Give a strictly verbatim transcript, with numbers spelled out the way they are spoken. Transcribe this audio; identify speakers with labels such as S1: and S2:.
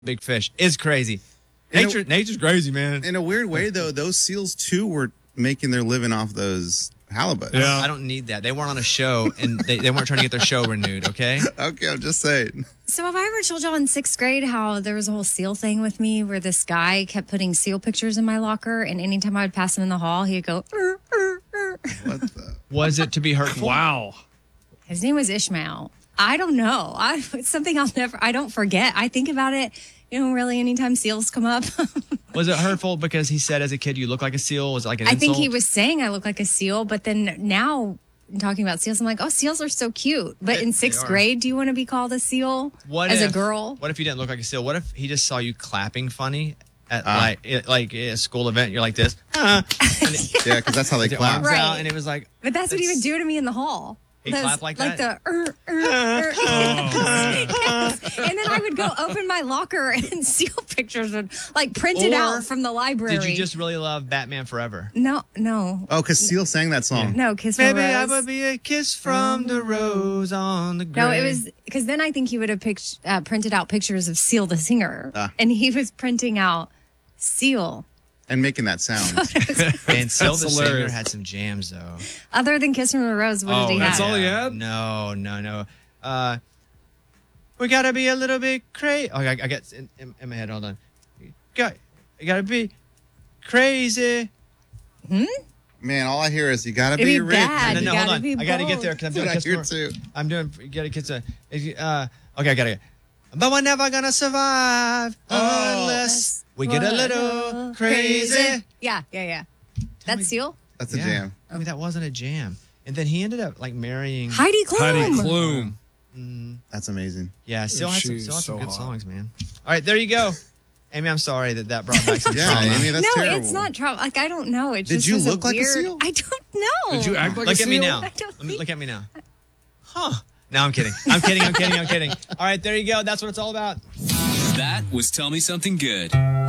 S1: big fish is crazy.
S2: In
S1: Nature,
S2: a-
S1: nature's crazy, man.
S2: In a weird way, though, those seals, too, were making their living off those halibut.
S1: Yeah. I don't need that. They weren't on a show, and they, they weren't trying to get their show renewed, okay?
S2: Okay, I'm just saying.
S3: So have I ever told y'all in sixth grade how there was a whole seal thing with me where this guy kept putting seal pictures in my locker, and anytime I would pass him in the hall, he'd go, er, er, er.
S2: What the?
S1: Was it to be hurtful?
S4: Wow.
S3: His name was Ishmael. I don't know. I, it's something I'll never, I don't forget. I think about it, you know, really anytime seals come up.
S1: Was it hurtful because he said as a kid you look like a seal? Was it like an
S3: I
S1: insult?
S3: think he was saying I look like a seal, but then now talking about seals, I'm like, oh, seals are so cute. But
S1: They-
S3: in
S1: they
S3: sixth
S1: are.
S3: grade, do you want to be called a seal
S1: What
S3: as
S1: if,
S3: a girl?
S1: What if you didn't look like a seal? What if he just saw you clapping funny at
S2: Ah.
S1: like it, like a school event? You're like this, uh, and it,
S2: Yeah, because that's how they
S1: the
S2: clap.
S1: arms
S3: Right.
S1: out, and it was like.
S3: But that's what he
S1: That's-
S3: would do to me in the hall.
S1: He
S3: Those-
S1: clapped like
S3: Like
S1: that?
S3: the, er, er, er. Yes. And then I would go open my locker and seal pictures would like printed
S1: Or
S3: out from the library.
S1: Did you just really love Batman Forever?
S3: No, no.
S2: Oh, because Seal sang that song.
S3: No, Kiss from a
S1: Maybe I
S3: Rose.
S1: would be a kiss from the rose on the grave.
S3: No, it was because then I think he would have picked, uh, printed out pictures of Seal the singer.
S2: Ah.
S3: And he was printing out Seal.
S2: And making that sound.
S1: And Seal the
S4: That's
S1: Singer
S4: hilarious.
S1: had some jams though.
S3: Other than Kiss from a Rose, what
S1: oh,
S3: did he
S4: that's
S3: have?
S4: all he had?
S1: No, no, no. Uh, we gotta be a little bit crazy. Oh, I, I got in, in, in my head. Hold on. You got, you gotta be crazy.
S2: Man, all I hear is you gotta
S3: It'd
S2: be,
S3: be
S2: rich.
S3: bad.
S1: No, no,
S3: you
S1: hold
S3: gotta
S1: on.
S3: be
S1: I gotta get
S3: bold.
S1: there because I'm doing
S2: I
S1: Kiss
S2: hear
S1: from-
S2: too.
S1: I'm doing. You gotta get to. Uh, okay, I gotta. But we're never gonna survive
S2: Oh.
S1: unless we get a little crazy.
S3: Yeah, yeah, yeah. That's
S1: me-
S3: Seal?
S2: That's a
S1: Yeah.
S2: jam.
S1: I mean, that wasn't a jam. And then he ended up like marrying.
S3: Heidi Klum.
S4: Heidi Klum.
S1: Mm,
S2: That's amazing.
S1: yeah, still has some,
S4: She's
S1: still has some
S4: so
S1: good
S4: hot.
S1: songs, man. All right, there you go. Amy, I'm sorry that that brought back some
S2: Yeah,
S1: trauma.
S2: Amy, that's
S3: no,
S2: terrible.
S3: it's not trouble. Like, I don't know. It
S2: Did
S3: just
S2: you
S3: was
S2: look like a
S3: weird,
S2: seal?
S3: I don't know.
S4: Did you act like
S1: Look
S4: a
S1: at me
S4: seal?
S1: now.
S3: I don't
S1: Let me-
S3: think-
S1: Look at me now. Huh. No, I'm kidding. I'm kidding. I'm kidding. I'm kidding. All right, there you go. That's what it's all about.
S5: That was Tell Me Something Good.